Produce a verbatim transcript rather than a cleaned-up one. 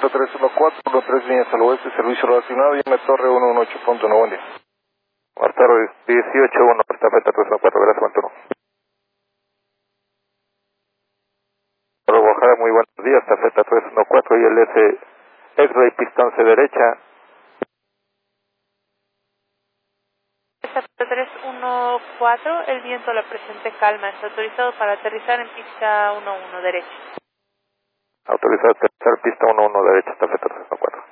tres uno cuatro, uno tres líneas al oeste, servicio relacionado, llame Torre uno uno ocho punto uno, buen día. Buenas tardes, dieciocho uno, estafeta tres uno cuatro, gracias, buen turno. Para Guadalajara, muy buenos días, estafeta tres uno cuatro y el S X-Ray pistón C derecha. Estafeta tres uno cuatro, el viento la presente calma, está autorizado para aterrizar en pista uno uno derecha. Autorizado a aterrizar pista uno uno derecha, estafeta tres uno cuatro.